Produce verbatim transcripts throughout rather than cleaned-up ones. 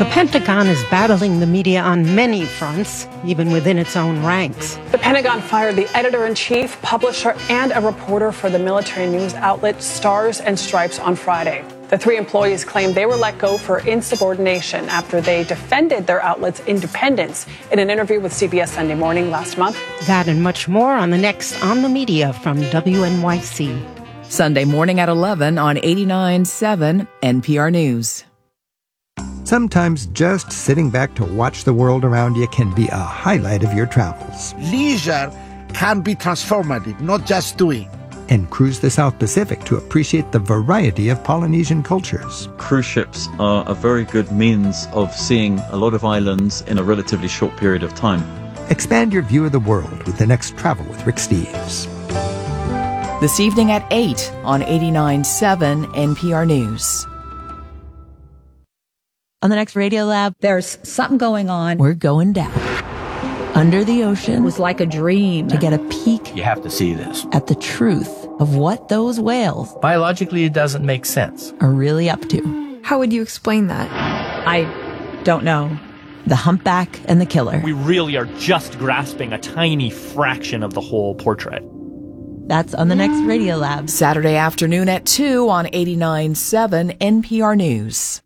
The Pentagon is battling the media on many fronts, even within its own ranks. The Pentagon fired the editor-in-chief, publisher, and a reporter for the military news outlet Stars and Stripes on Friday. The three employees claimed they were let go for insubordination after they defended their outlet's independence in an interview with C B S Sunday Morning last month. That and much more on the next On the Media from W N Y C. Sunday morning at eleven on eighty-nine point seven N P R News. Sometimes just sitting back to watch the world around you can be a highlight of your travels. Leisure can be transformative, not just doing. And cruise the South Pacific to appreciate the variety of Polynesian cultures. Cruise ships are a very good means of seeing a lot of islands in a relatively short period of time. Expand your view of the world with the next Travel with Rick Steves. This evening at eight on eighty-nine point seven N P R News. On the next Radio Lab, there's something going on. We're going down under the ocean. It was like a dream. To get a peek. You have to see this. At the truth of what those whales. Biologically, it doesn't make sense. Are really up to. How would you explain that? I don't know. The Humpback and the Killer. We really are just grasping a tiny fraction of the whole portrait. That's on the next Radio Lab. Saturday afternoon at two on eighty-nine point seven N P R News.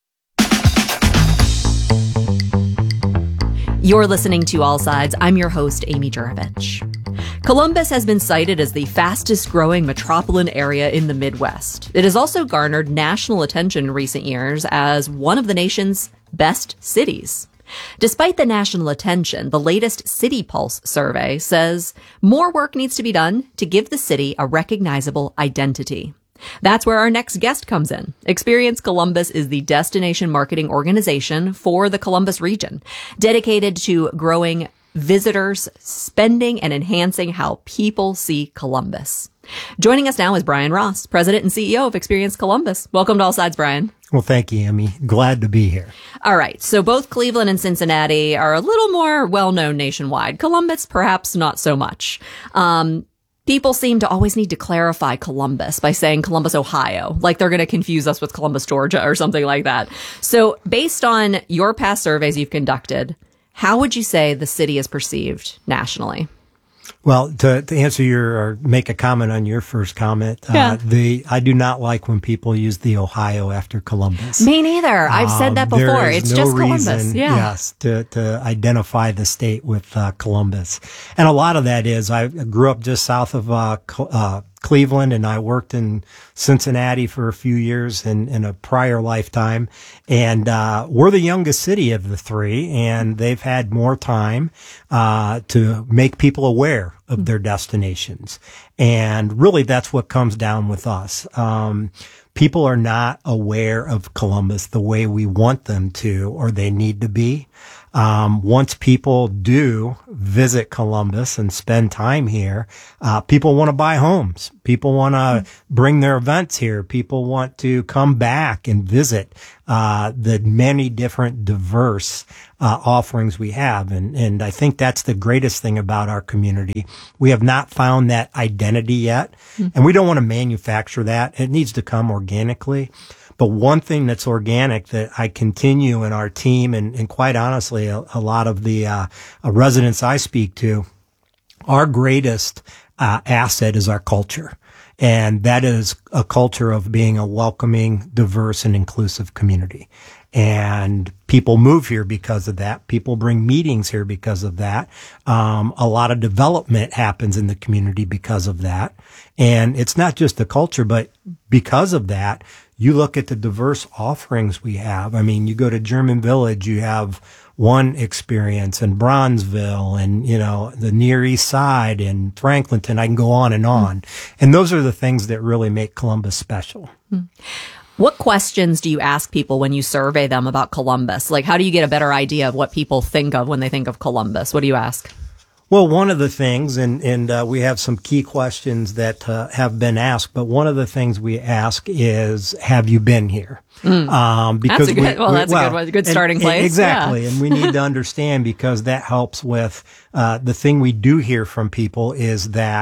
You're listening to All Sides. I'm your host, Amy Juravich. Columbus has been cited as the fastest growing metropolitan area in the Midwest. It has also garnered national attention in recent years as one of the nation's best cities. Despite the national attention, the latest City Pulse survey says more work needs to be done to give the city a recognizable identity. That's where our next guest comes in. Experience Columbus is the destination marketing organization for the Columbus region, dedicated to growing visitors, spending, and enhancing how people see Columbus. Joining us now is Brian Ross, President and C E O of Experience Columbus. Welcome to All Sides, Brian. Well, thank you, Amy. Glad to be here. All right. So both Cleveland and Cincinnati are a little more well-known nationwide. Columbus, perhaps not so much. Um, People seem to always need to clarify Columbus by saying Columbus, Ohio, like they're going to confuse us with Columbus, Georgia or something like that. So based on your past surveys you've conducted, how would you say the city is perceived nationally? Well, to, to answer your, or make a comment on your first comment, yeah. uh, the, I do not like when people use the Ohio after Columbus. Me neither. I've um, said that before. It's no just reason, Columbus. Yeah. Yes, to, to identify the state with, uh, Columbus. And a lot of that is, I grew up just south of, uh, uh, Cleveland, and I worked in Cincinnati for a few years in, in a prior lifetime. And, uh, we're the youngest city of the three, and they've had more time, uh, to make people aware of their destinations. And really that's what comes down with us. Um, people are not aware of Columbus the way we want them to, or they need to be. Um, once people do visit Columbus and spend time here, uh, people want to buy homes. People want to mm-hmm. bring their events here. People want to come back and visit, uh, the many different diverse, uh, offerings we have. And, and I think that's the greatest thing about our community. We have not found that identity yet, mm-hmm. and we don't want to manufacture that. It needs to come organically. But one thing that's organic that I continue in our team, and, and quite honestly, a, a lot of the uh, uh, residents I speak to, our greatest uh, asset is our culture. And that is a culture of being a welcoming, diverse, and inclusive community. And people move here because of that. People bring meetings here because of that. Um, a lot of development happens in the community because of that. And it's not just the culture, but because of that, you look at the diverse offerings we have. I mean, you go to German Village, you have one experience in Bronzeville and, you know, the Near East Side and Franklinton. I can go on and on. Mm-hmm. And those are the things that really make Columbus special. Mm-hmm. What questions do you ask people when you survey them about Columbus? Like, how do you get a better idea of what people think of when they think of Columbus? What do you ask? Well, one of the things, and, and uh, we have some key questions that uh, have been asked, but one of the things we ask is, have you been here? Mm. Um, because that's a good, we, well, that's we, well, a good one, good starting and, place. Exactly. Yeah. And we need to understand, because that helps with uh, the thing we do hear from people is that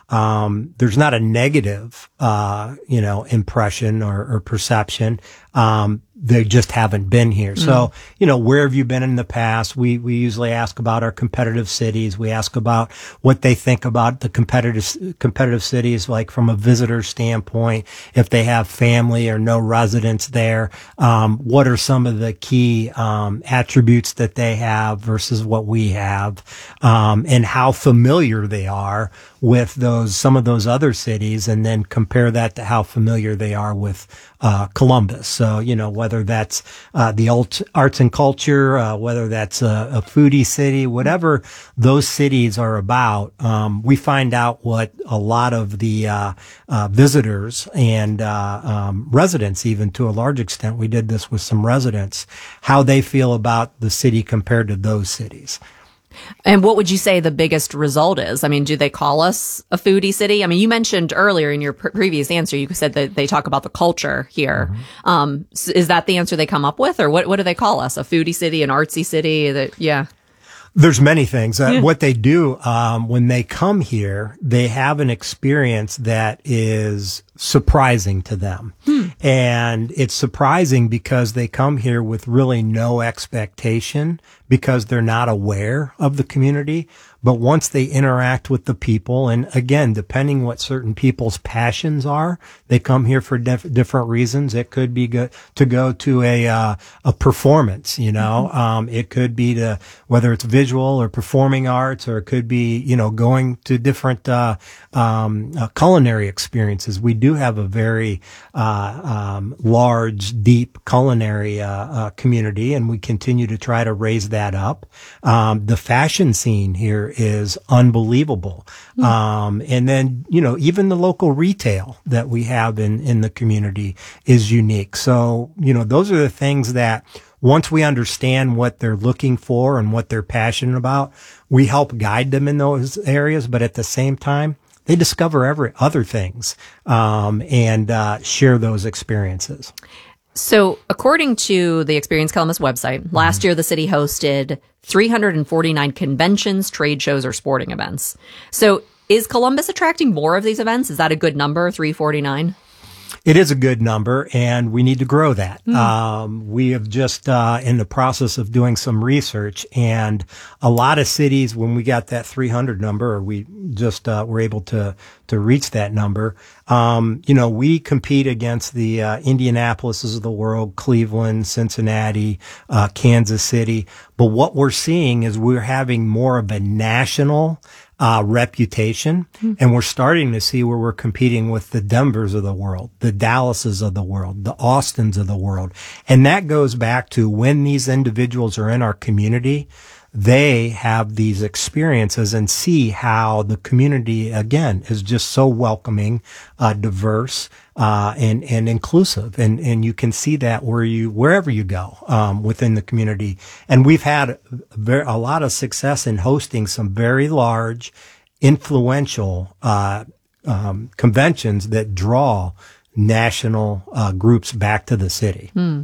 um, there's not a negative, uh, you know, impression or, or perception. Um, they just haven't been here. Mm. So, you know, where have you been in the past? We, we usually ask about our competitive cities. We ask about what they think about the competitive, competitive cities, like from a visitor standpoint, if they have family or no residents there. Um, what are some of the key, um, attributes that they have versus what we have? Um, and how familiar they are with those, some of those other cities, and then compare that to how familiar they are with, uh, Columbus. So, you know, whether that's, uh, the alt- arts and culture, uh, whether that's a, a foodie city, whatever those cities are about, um, we find out what a lot of the, uh, uh, visitors and, uh, um, residents, even to a large extent, we did this with some residents, how they feel about the city compared to those cities. And what would you say the biggest result is? I mean, do they call us a foodie city? I mean, you mentioned earlier in your pr- previous answer, you said that they talk about the culture here. Mm-hmm. Um, is that the answer they come up with, or what, what do they call us? A foodie city, an artsy city? That, yeah. There's many things. Uh, yeah. What they do, um, when they come here, they have an experience that is surprising to them. Hmm. And it's surprising because they come here with really no expectation, because they're not aware of the community. But once they interact with the people, and again, depending what certain people's passions are, they come here for dif- different reasons. It could be go- to go to a uh, a performance, you know. Mm-hmm. Um, it could be to, whether it's visual or performing arts, or it could be, you know, going to different uh, um, uh, culinary experiences. We do have a very uh, um, large, deep culinary uh, uh, community, and we continue to try to raise that up. Um, the fashion scene here is unbelievable. Mm. Um, and then, you know, even the local retail that we have in, in the community is unique. So, you know, those are the things that once we understand what they're looking for and what they're passionate about, we help guide them in those areas. But at the same time, they discover every other things, um, and, uh, share those experiences. So, according to the Experience Columbus website, last mm-hmm. year the city hosted three hundred forty-nine conventions, trade shows, or sporting events. So, is Columbus attracting more of these events? Is that a good number, three forty-nine? It is a good number, and we need to grow that. Mm. Um, we have just uh, in the process of doing some research, and a lot of cities, when we got that three hundred number, or we just uh, were able to to reach that number, um, you know, we compete against the uh, Indianapolises of the world, Cleveland, Cincinnati, uh, Kansas City. But what we're seeing is we're having more of a national Uh, reputation. Mm-hmm. And we're starting to see where we're competing with the Denvers of the world, the Dallases of the world, the Austins of the world. And that goes back to when these individuals are in our community, they have these experiences and see how the community, again, is just so welcoming, uh, diverse, uh, and, and inclusive. And, and you can see that where you, wherever you go, um, within the community. And we've had a, very, a lot of success in hosting some very large, influential, uh, um, conventions that draw national, uh, groups back to the city. Hmm.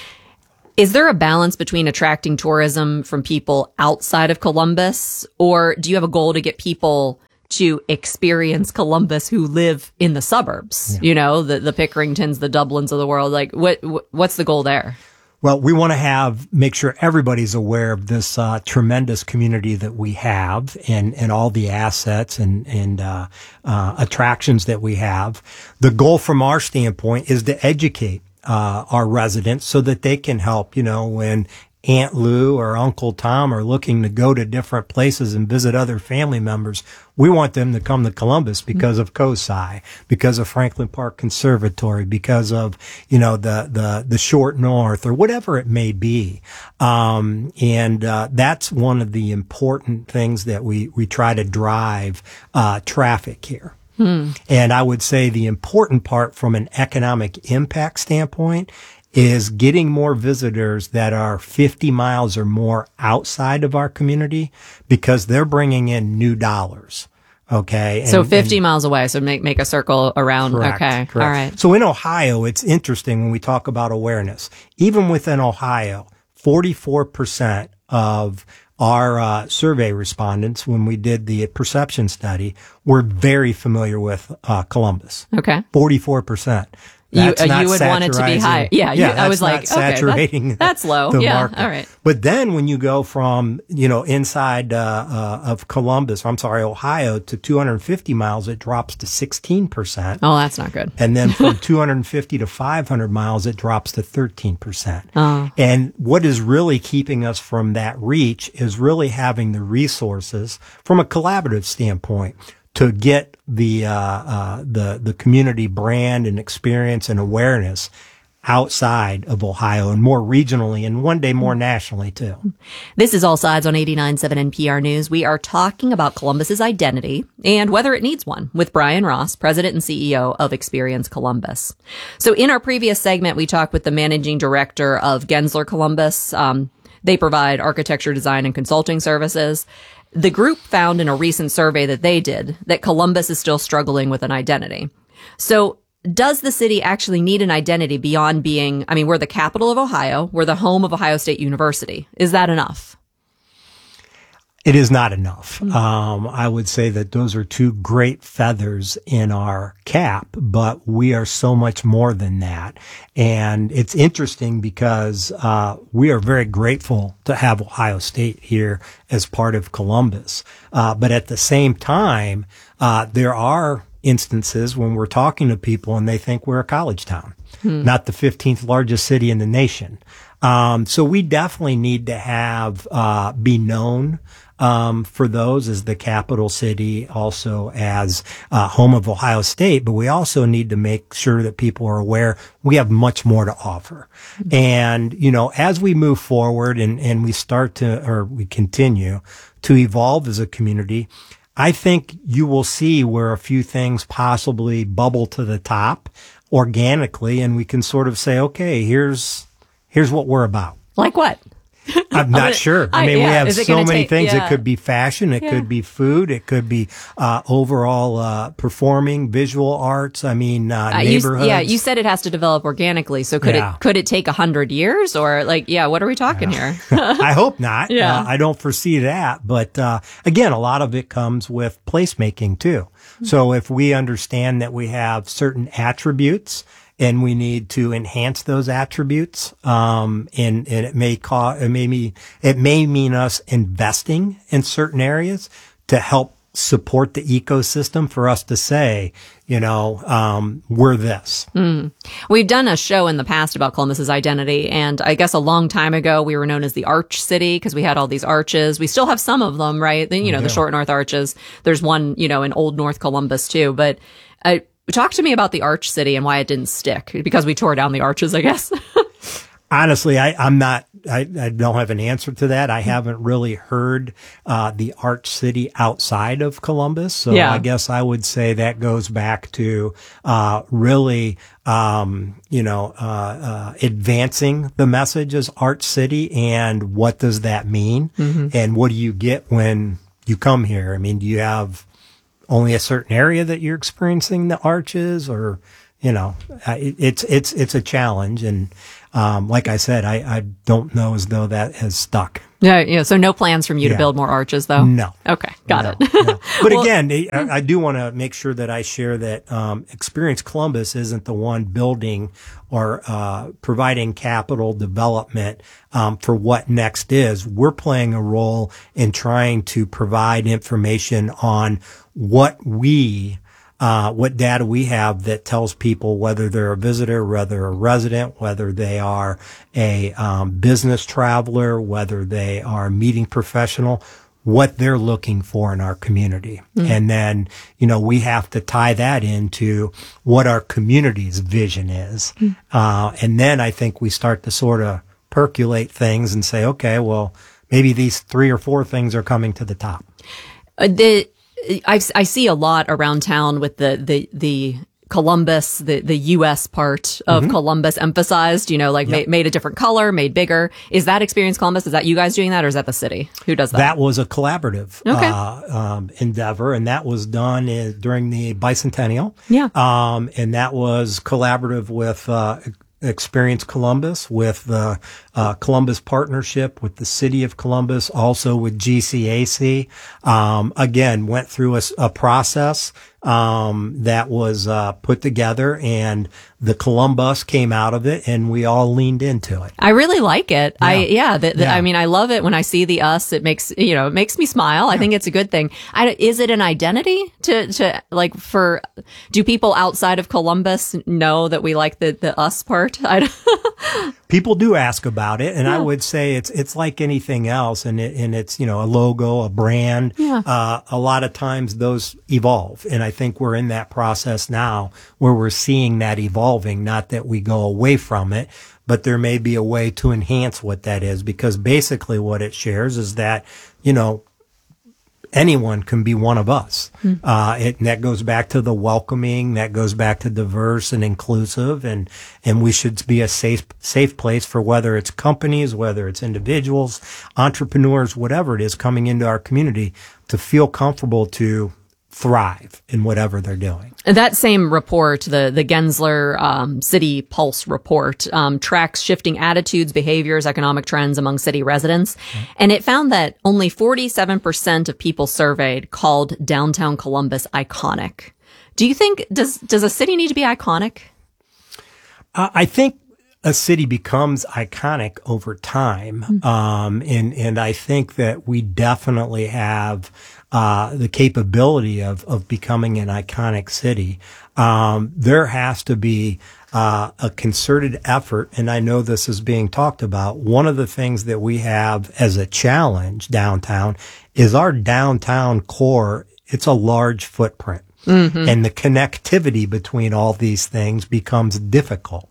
Is there a balance between attracting tourism from people outside of Columbus, or do you have a goal to get people to experience Columbus who live in the suburbs? Yeah. You know, the, the Pickeringtons, the Dublins of the world. Like, what, what's the goal there? Well, we want to have, make sure everybody's aware of this, uh, tremendous community that we have, and, and all the assets and, and, uh, uh, attractions that we have. The goal from our standpoint is to educate Uh, our residents so that they can help, you know, when Aunt Lou or Uncle Tom are looking to go to different places and visit other family members. We want them to come to Columbus because of COSI, because of Franklin Park Conservatory, because of, you know, the, the, the Short North, or whatever it may be. Um, and, uh, that's one of the important things that we, we try to drive, uh, traffic here. Hmm. And I would say the important part from an economic impact standpoint is getting more visitors that are fifty miles or more outside of our community, because they're bringing in new dollars. Okay. So and, fifty and, miles away. So make, make a circle around. Correct, okay. Correct. All right. So in Ohio, it's interesting when we talk about awareness. Even within Ohio, forty-four percent of our uh, survey respondents, when we did the perception study, were very familiar with uh, Columbus. Okay. forty-four percent. You, uh, you would want it to be high. Yeah, yeah you, I was like, saturating okay, that's, that's low. the Yeah, market. all right. But then when you go from, you know, inside uh, uh, of Columbus, I'm sorry, Ohio, to two hundred fifty miles, it drops to sixteen percent. Oh, that's not good. And then from two hundred fifty to five hundred miles, it drops to thirteen percent. Oh. And what is really keeping us from that reach is really having the resources from a collaborative standpoint to get the uh, uh, the the community brand and experience and awareness outside of Ohio and more regionally and one day more nationally too. This is All Sides on eighty-nine point seven N P R News. We are talking about Columbus's identity and whether it needs one with Brian Ross, president and C E O of Experience Columbus. So in our previous segment, we talked with the managing director of Gensler Columbus. Um, they provide architecture, design, and consulting services. The group found in a recent survey that they did that Columbus is still struggling with an identity. So does the city actually need an identity beyond being, I mean, we're the capital of Ohio. We're the home of Ohio State University. Is that enough? It is not enough. Um, I would say that those are two great feathers in our cap, but we are so much more than that. And it's interesting because uh, we are very grateful to have Ohio State here as part of Columbus. Uh, but at the same time, uh, there are instances when we're talking to people and they think we're a college town, hmm. not the fifteenth largest city in the nation. Um, so we definitely need to have, uh, be known, um, for those as the capital city, also as, uh, home of Ohio State, but we also need to make sure that people are aware we have much more to offer. Mm-hmm. And, you know, as we move forward and, and we start to, or we continue to evolve as a community, I think you will see where a few things possibly bubble to the top organically, and we can sort of say, okay, here's, Here's what we're about. Like what? I'm not gonna, sure. I mean, I, yeah. we have so many take, things. Yeah. It could be fashion. It yeah. could be food. It could be uh, overall uh, performing, visual arts. I mean, uh, uh, neighborhoods. You, yeah, you said it has to develop organically. So could yeah. it could it take a hundred years or like, yeah, what are we talking yeah. here? I hope not. Yeah. Uh, I don't foresee that. But uh, again, a lot of it comes with placemaking too. Mm-hmm. So if we understand that we have certain attributes, and we need to enhance those attributes. Um, and, and it may cause, it may mean, it may mean us investing in certain areas to help support the ecosystem for us to say, you know, um, we're this. Mm. We've done a show in the past about Columbus's identity. And I guess a long time ago, we were known as the Arch City because we had all these arches. We still have some of them, right? Then, you know, yeah. the Short North Arches. There's one, you know, in Old North Columbus too. But, uh, talk to me about the Arch City and why it didn't stick because we tore down the arches, I guess. Honestly, I, I'm not, I, I don't have an answer to that. I haven't really heard, uh, the Arch City outside of Columbus. So yeah. I guess I would say that goes back to, uh, really, um, you know, uh, uh, advancing the message as Arch City and what does that mean? Mm-hmm. And what do you get when you come here? I mean, do you have only a certain area that you're experiencing the arches or, you know, it, it's, it's, it's a challenge. And, um, like I said, I, I don't know as though that has stuck. Yeah. Yeah. So no plans from you yeah. to build more arches though? No. Okay. Got no, it. no. But well, again, I, I do want to make sure that I share that, um, Experience Columbus isn't the one building or, uh, providing capital development, um, for what next is. We're playing a role in trying to provide information on what we, uh, what data we have that tells people whether they're a visitor, whether a resident, whether they are a um, business traveler, whether they are a meeting professional, what they're looking for in our community. Mm. And then, you know, we have to tie that into what our community's vision is. Mm. Uh, and then I think we start to sort of percolate things and say, okay, well, maybe these three or four things are coming to the top. Uh, the I, I see a lot around town with the, the, the Columbus, the, the U S part of mm-hmm. Columbus emphasized, you know, like yep. ma- made a different color, made bigger. Is that Experience Columbus? Is that you guys doing that or is that the city? Who does that? That was a collaborative okay. uh, um, endeavor, and that was done in, during the bicentennial. Yeah. Um, and that was collaborative with uh, Experience Columbus, with the uh, Columbus Partnership, with the City of Columbus, also with G C A C. Um, again, went through a, a process um, that was uh, put together, and the Columbus came out of it, and we all leaned into it. I really like it. Yeah. I yeah, the, the, yeah. I mean, I love it when I see the us. It makes you know, it makes me smile. I think it's a good thing. I, is it an identity to to like for? Do people outside of Columbus know that we like the the us part? I People do ask about it, and Yeah. I would say it's it's like anything else, and it, and it's you know a logo, a brand. Yeah. Uh, a lot of times those evolve, and I think we're in that process now where we're seeing that evolving. Not that we go away from it, but there may be a way to enhance what that is, because basically what it shares is that you know. Anyone can be one of us. Hmm. Uh, it, and that goes back to the welcoming, that goes back to diverse and inclusive, and, and we should be a safe, safe place for whether it's companies, whether it's individuals, entrepreneurs, whatever it is coming into our community to feel comfortable to thrive in whatever they're doing. That same report, the the Gensler um, City Pulse report, um, tracks shifting attitudes, behaviors, economic trends among city residents, mm-hmm. and it found that only forty-seven percent of people surveyed called downtown Columbus iconic. Do you think does does a city need to be iconic? Uh, I think a city becomes iconic over time, mm-hmm. um, and and I think that we definitely have. Uh, the capability of, of becoming an iconic city. Um, there has to be, uh, a concerted effort. And I know this is being talked about. One of the things that we have as a challenge downtown is our downtown core. It's a large footprint, mm-hmm. and the connectivity between all these things becomes difficult.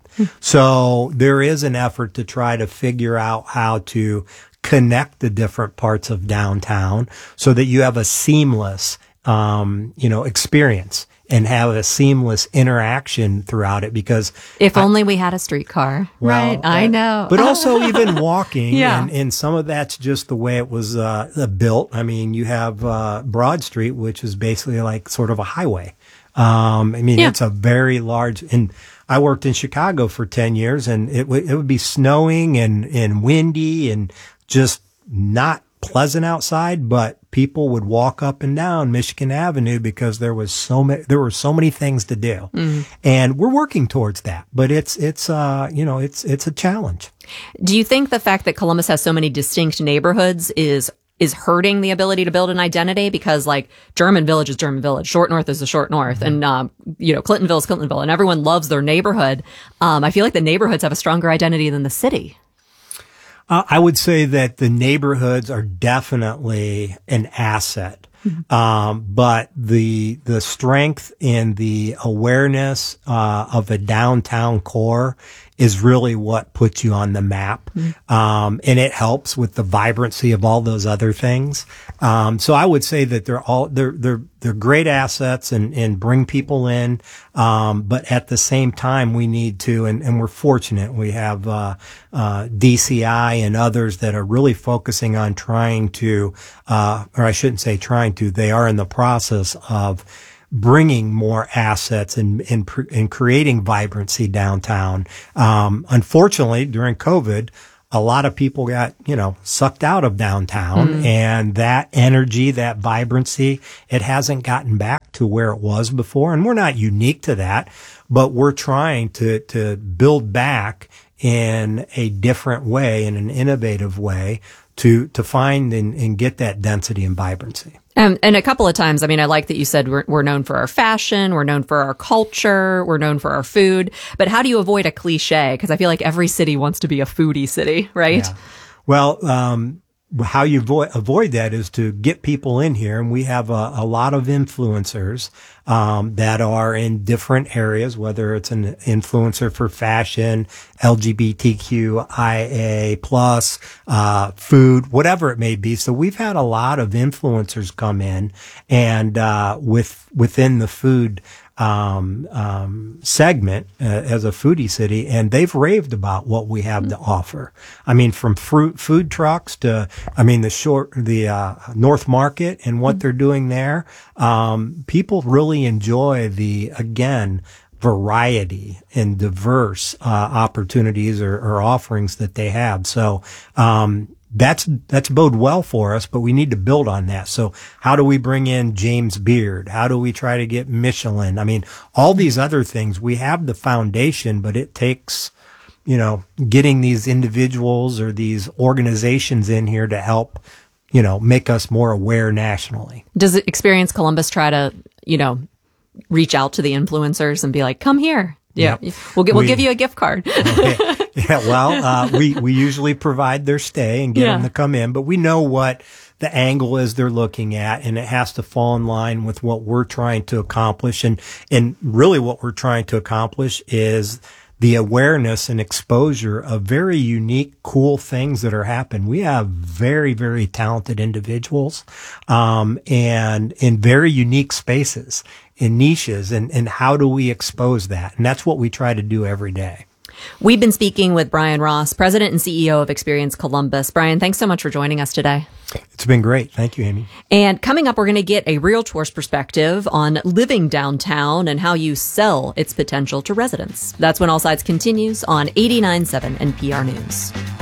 So there is an effort to try to figure out how to connect the different parts of downtown so that you have a seamless, um, you know, experience and have a seamless interaction throughout it. Because if I, only we had a streetcar, well, right? I know. But also even walking, yeah. and, and some of that's just the way it was uh, built. I mean, you have uh, Broad Street, which is basically like sort of a highway. Um, I mean, yeah. It's a very large, and I worked in Chicago for ten years, and it would it would be snowing and and windy and just not pleasant outside, but people would walk up and down Michigan Avenue because there was so many, there were so many things to do. Mm-hmm. And we're working towards that, but it's, it's, uh, you know, it's, it's a challenge. Do you think the fact that Columbus has so many distinct neighborhoods is, is hurting the ability to build an identity? Because like German Village is German Village, Short North is the Short North, mm-hmm. and, um, you know, Clintonville is Clintonville, and everyone loves their neighborhood. Um, I feel like the neighborhoods have a stronger identity than the city. Uh, I would say that the neighborhoods are definitely an asset. Mm-hmm. Um, but the, the strength and the awareness, uh, of a downtown core is really what puts you on the map. Mm-hmm. Um, and it helps with the vibrancy of all those other things. Um, so I would say that they're all, they're, they're, they're great assets and, and bring people in. Um, but at the same time, we need to, and, and we're fortunate. We have, uh, uh, D C I and others that are really focusing on trying to, uh, or I shouldn't say trying to, they are in the process of bringing more assets and, and, and creating vibrancy downtown. Um, unfortunately, during COVID, a lot of people got, you know, sucked out of downtown, mm. and that energy, that vibrancy, it hasn't gotten back to where it was before. And we're not unique to that, but we're trying to, to build back in a different way, in an innovative way, to, to find and, and get that density and vibrancy. Um, and a couple of times, I mean, I like that you said we're, we're known for our fashion, we're known for our culture, we're known for our food. But how do you avoid a cliche? Because I feel like every city wants to be a foodie city, right? Yeah. Well, um, how you avoid, avoid that is to get people in here. And we have a, a lot of influencers, um, that are in different areas, whether it's an influencer for fashion, L G B T Q I A plus, uh, food, whatever it may be. So we've had a lot of influencers come in and, uh, with, within the food, um, um, segment, uh, as a foodie city, and they've raved about what we have to offer. I mean, from fruit, food trucks to, I mean, the short, the, uh, North Market and what they're doing there. Um, people really enjoy the, again, variety and diverse uh, opportunities or, or offerings that they have. So um, that's that's bode well for us, but we need to build on that. So how do we bring in James Beard? How do we try to get Michelin? I mean, all these other things, we have the foundation, but it takes, you know, getting these individuals or these organizations in here to help, you know, make us more aware nationally. Does Experience Columbus try to, you know, reach out to the influencers and be like, come here? Yeah. Yep. We'll, we'll we, give you a gift card. Okay. Yeah. Well, uh, we, we usually provide their stay and get yeah. them to come in, but we know what the angle is they're looking at, and it has to fall in line with what we're trying to accomplish. And, and really what we're trying to accomplish is the awareness and exposure of very unique, cool things that are happening. We have very, very talented individuals, um, and in very unique spaces, in niches, and, and how do we expose that? And that's what we try to do every day. We've been speaking with Brian Ross, President and C E O of Experience Columbus. Brian, thanks so much for joining us today. It's been great. Thank you, Amy. And coming up, we're going to get a realtor's perspective on living downtown and how you sell its potential to residents. That's when All Sides continues on eighty-nine point seven N P R News.